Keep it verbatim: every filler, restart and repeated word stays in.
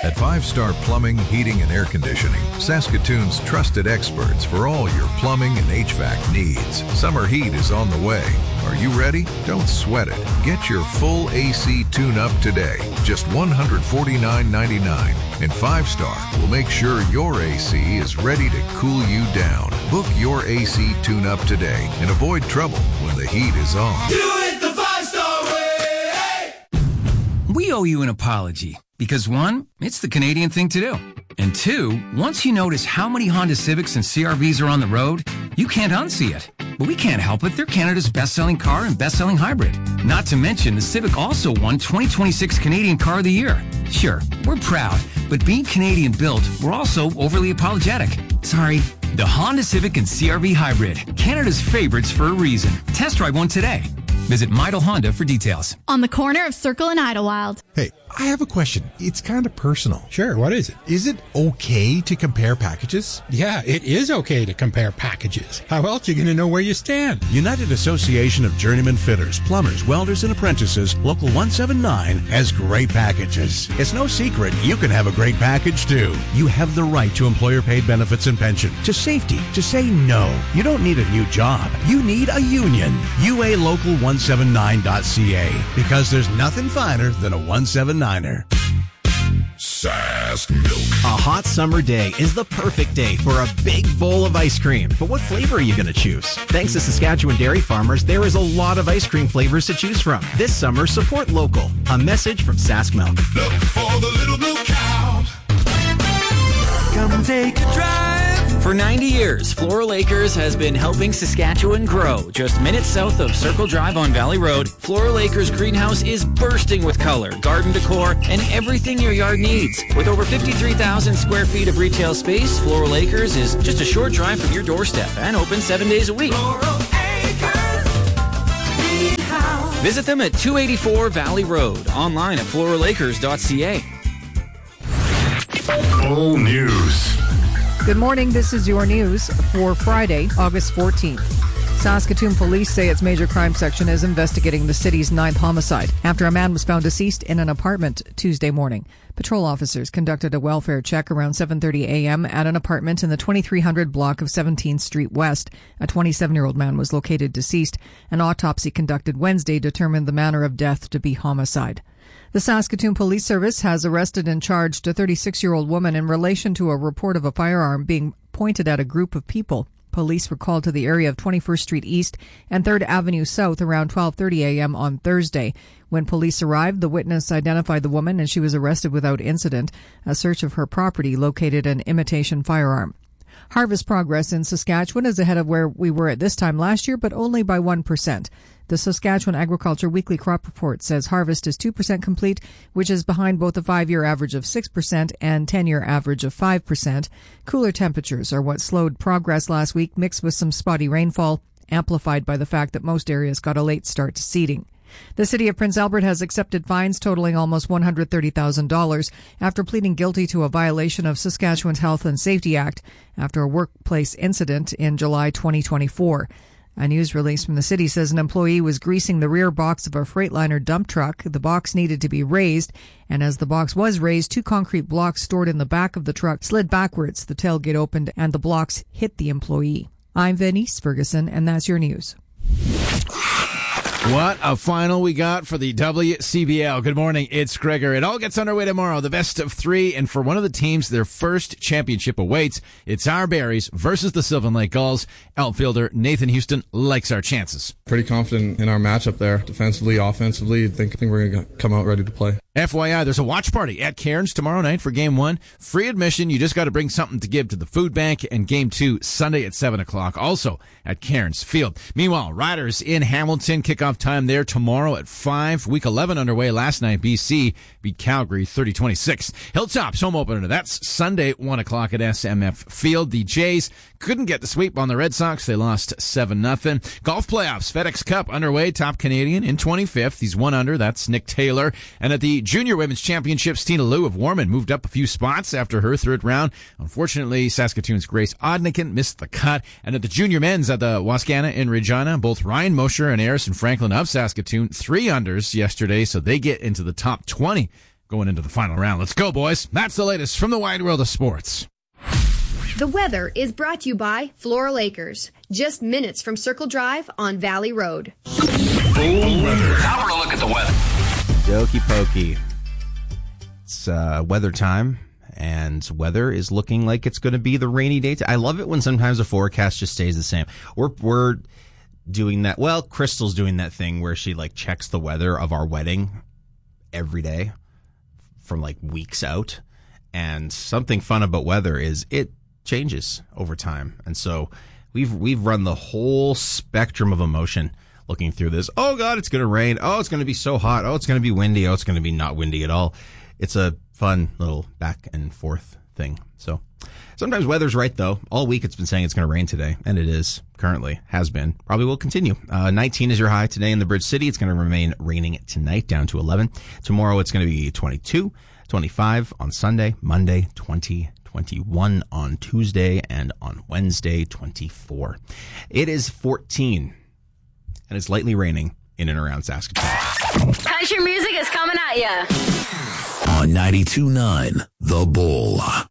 At Five Star Plumbing, Heating, and Air Conditioning, Saskatoon's trusted experts for all your plumbing and H V A C needs. Summer heat is on the way. Are you ready? Don't sweat it. Get your full A C tune-up today. Just one hundred forty-nine ninety-nine. And Five Star will make sure your A C is ready to cool you down. Book your A C tune-up today and avoid trouble when the heat is on. Do it the Five Star way! We owe you an apology. Because one, it's the Canadian thing to do. And two, once you notice how many Honda Civics and C R Vs are on the road, you can't unsee it. But we can't help it. They're Canada's best-selling car and best-selling hybrid. Not to mention, the Civic also won twenty twenty-six Canadian Car of the Year. Sure, we're proud, but being Canadian-built, we're also overly apologetic. Sorry. The Honda Civic and C R V Hybrid, Canada's favorites for a reason. Test drive one today. Visit Midel Honda for details. On the corner of Circle and Idlewild. Hey, I have a question. It's kind of personal. Sure, what is it? Is it okay to compare packages? Yeah, it is okay to compare packages. How else are you going to know where you stand? United Association of Journeyman Fitters, Plumbers, Welders, and Apprentices, Local one seventy-nine, has great packages. It's no secret you can have a great package, too. You have the right to employer-paid benefits and pension, to safety, to say no. You don't need a new job. You need a union. U A Local one seventy-nine dot C A, because there's nothing finer than a one seventy-niner. Sask Milk. A hot summer day is the perfect day for a big bowl of ice cream. But what flavor are you going to choose? Thanks to Saskatchewan dairy farmers, there is a lot of ice cream flavors to choose from. This summer, support local. A message from Sask Milk. Look for the little blue cow. Come take a drive. For ninety years, Floral Acres has been helping Saskatchewan grow. Just minutes south of Circle Drive on Valley Road, Floral Acres greenhouse is bursting with color, garden decor, and everything your yard needs. With over fifty-three thousand square feet of retail space, Floral Acres is just a short drive from your doorstep and open seven days a week. Floral Acres Greenhouse. Visit them at two eighty-four Valley Road, online at floral acres dot c a. Full news. Good morning. This is your news for Friday, August fourteenth. Saskatoon police say its major crime section is investigating the city's ninth homicide after a man was found deceased in an apartment Tuesday morning. Patrol officers conducted a welfare check around seven thirty a.m. at an apartment in the twenty-three hundred block of seventeenth Street West. A twenty-seven-year-old man was located deceased. An autopsy conducted Wednesday determined the manner of death to be homicide. The Saskatoon Police Service has arrested and charged a thirty-six-year-old woman in relation to a report of a firearm being pointed at a group of people. Police were called to the area of twenty-first Street East and third Avenue South around twelve thirty a.m. on Thursday. When police arrived, the witness identified the woman and she was arrested without incident. A search of her property located an imitation firearm. Harvest progress in Saskatchewan is ahead of where we were at this time last year, but only by one percent. The Saskatchewan Agriculture Weekly Crop Report says harvest is two percent complete, which is behind both the five-year average of six percent and ten-year average of five percent. Cooler temperatures are what slowed progress last week, mixed with some spotty rainfall, amplified by the fact that most areas got a late start to seeding. The city of Prince Albert has accepted fines totaling almost one hundred thirty thousand dollars after pleading guilty to a violation of Saskatchewan's Health and Safety Act after a workplace incident in July twenty twenty-four. A news release from the city says an employee was greasing the rear box of a Freightliner dump truck. The box needed to be raised, and as the box was raised, two concrete blocks stored in the back of the truck slid backwards. The tailgate opened and the blocks hit the employee. I'm Venice Ferguson, and that's your news. What a final we got for the W C B L. Good morning, it's Gregor. It all gets underway tomorrow, the best of three, and for one of the teams, their first championship awaits. It's our Berries versus the Sylvan Lake Gulls. Outfielder Nathan Houston likes our chances. Pretty confident in our matchup there, defensively, offensively. I think, I think we're going to come out ready to play. F Y I, there's a watch party at Cairns tomorrow night for Game one. Free admission. You just got to bring something to give to the food bank. And Game two, Sunday at seven o'clock, also at Cairns Field. Meanwhile, Riders in Hamilton. Kickoff time there tomorrow at five. Week eleven underway last night. B C beat Calgary thirty twenty-six. Hilltops home opener. That's Sunday at one o'clock at S M F Field. The Jays couldn't get the sweep on the Red Sox. They lost seven nothing. Golf playoffs. FedEx Cup underway. Top Canadian in twenty-fifth. He's one under. That's Nick Taylor. And at the Junior Women's Championships, Tina Liu of Warman moved up a few spots after her third round. Unfortunately, Saskatoon's Grace Odnikan missed the cut. And at the Junior Men's at the Wascana in Regina, both Ryan Mosher and Harrison Franklin of Saskatoon, three unders yesterday, so they get into the top twenty going into the final round. Let's go, boys. That's the latest from the wide world of sports. The weather is brought to you by Floral Acres, just minutes from Circle Drive on Valley Road. Full weather. Now we're going to look at the weather. Dokey pokey. It's uh, weather time, and weather is looking like it's going to be the rainy day. T- I love it when sometimes the forecast just stays the same. We're we're doing that. Well, Crystal's doing that thing where she like checks the weather of our wedding every day from like weeks out. And something fun about weather is it changes over time. And so we've we've run the whole spectrum of emotion looking through this. Oh God, it's going to rain. Oh, it's going to be so hot. Oh, it's going to be windy. Oh, it's going to be not windy at all. It's a fun little back and forth thing. So sometimes weather's right though. All week it's been saying it's going to rain today, and it is currently, has been, probably will continue. Uh, nineteen is your high today in the Bridge City. It's going to remain raining tonight down to eleven. Tomorrow it's going to be twenty-two, twenty-five on Sunday, Monday twenty, twenty-one on Tuesday, and on Wednesday twenty-four. It is fourteen, and it's lightly raining in and around Saskatoon. Country music is coming at you. On ninety-two point nine, The Bull.